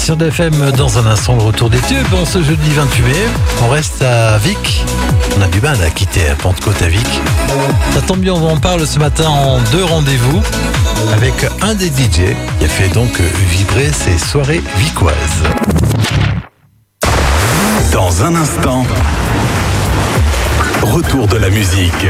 sur DFM. Dans un instant, le retour des tubes. En ce jeudi 28 mai, on reste à Vic. On a du mal à quitter Pentecôte à Vic. Ça tombe bien, on en parle ce matin en 2 rendez-vous avec un des DJ qui a fait donc vibrer ces soirées vicoises. Dans un instant, retour de la musique.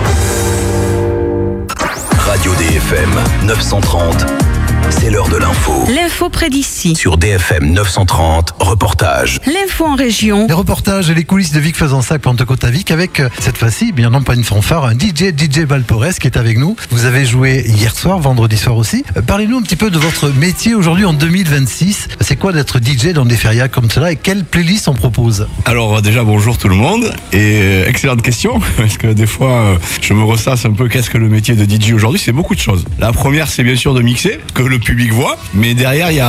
Radio DFM 930, c'est l'heure de l'info. L'info près d'ici. Sur DFM 930, reportage. L'info en région. Les reportages et les coulisses de Vic Fezensac Pentecôte à Vic avec cette fois-ci, bien non pas une fanfare, un DJ Valporès qui est avec nous. Vous avez joué hier soir, vendredi soir aussi. Parlez-nous un petit peu de votre métier aujourd'hui en 2026. C'est quoi d'être DJ dans des férias comme cela et quelle playlist on propose? Alors déjà bonjour tout le monde et excellente question parce que des fois je me ressasse un peu qu'est-ce que le métier de DJ aujourd'hui. C'est beaucoup de choses. La première c'est bien sûr de mixer, que le public voit, mais derrière il y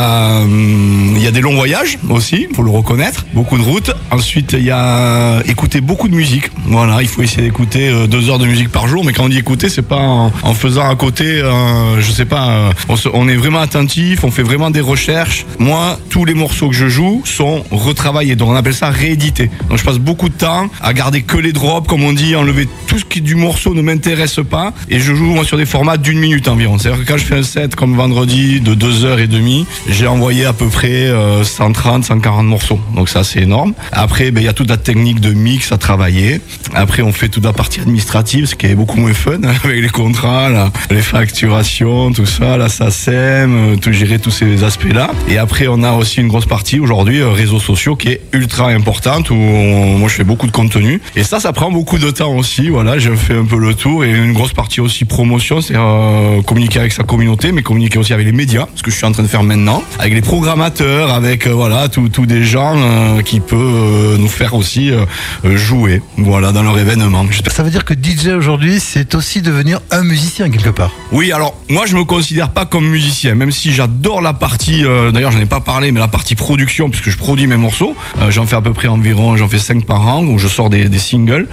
a des longs voyages aussi, faut le reconnaître, beaucoup de routes. Ensuite il y a écouter beaucoup de musique. Voilà, il faut essayer d'écouter 2 heures de musique par jour, mais quand on dit écouter, c'est pas en faisant à côté, je sais pas, on est vraiment attentif, on fait vraiment des recherches. Moi, tous les morceaux que je joue sont retravaillés, donc on appelle ça réédité. Donc je passe beaucoup de temps à garder que les drops, comme on dit, enlever tout ce qui du morceau ne m'intéresse pas, et je joue moi sur des formats d'1 minute environ. C'est-à-dire que quand je fais un set comme vendredi de 2h30, j'ai envoyé à peu près 130, 140 morceaux. Donc ça c'est énorme. Après, il y a toute la technique de mix à travailler. Après, on fait toute la partie administrative, ce qui est beaucoup moins fun, avec les contrats, là, les facturations, tout ça, la SACEM, tout gérer tous ces aspects-là. Et après, on a aussi une grosse partie aujourd'hui, réseaux sociaux, qui est ultra importante, où moi je fais beaucoup de contenu. Et ça prend beaucoup de temps aussi. Voilà, j'ai fait un peu le tour, et une grosse partie aussi promotion, c'est communiquer avec sa communauté, mais communiquer aussi avec les médias, ce que je suis en train de faire maintenant, avec les programmateurs, avec voilà, tous des gens qui peuvent nous faire aussi jouer, voilà, dans leur événement. Ça veut dire que DJ aujourd'hui, c'est aussi devenir un musicien quelque part. Oui, alors moi je me considère pas comme musicien, même si j'adore la partie, d'ailleurs j'en ai pas parlé, mais la partie production, puisque je produis mes morceaux, j'en fais à peu près j'en fais 5 par an, où je sors des singles.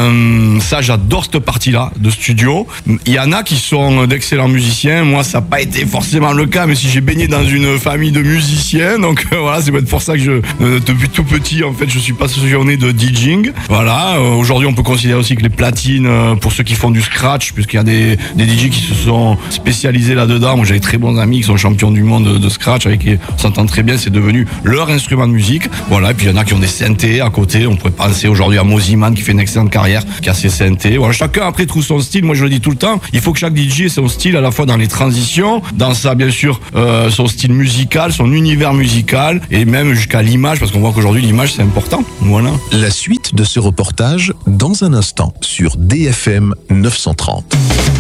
Ça, j'adore cette partie-là de studio. Il y en a qui sont d'excellents musiciens, moi ça n'a pas été forcément le cas, mais si j'ai baigné dans une famille de musiciens, donc voilà, c'est peut-être pour ça que depuis tout petit, en fait, je suis passionné de DJing. Voilà, aujourd'hui on peut considérer aussi que les platines, pour ceux qui font du scratch, puisqu'il y a des DJ qui se sont spécialisés là-dedans. Moi j'avais très bons amis qui sont champions du monde de scratch, avec qui on s'entend très bien, c'est devenu leur instrument de musique. Voilà, et puis il y en a qui ont des synthés à côté. On pourrait penser aujourd'hui à Moziman qui fait une excellente carrière, qui a ses synthés. Voilà, chacun après trouve son style. Moi je le dis tout le temps, il faut que chaque DJ ait son style, à la fois dans les transitions, dans ça bien sûr son style musical, son univers musical, et même jusqu'à l'image, parce qu'on voit qu'aujourd'hui l'image c'est important. Voilà. La suite de ce reportage dans un instant sur DFM 930.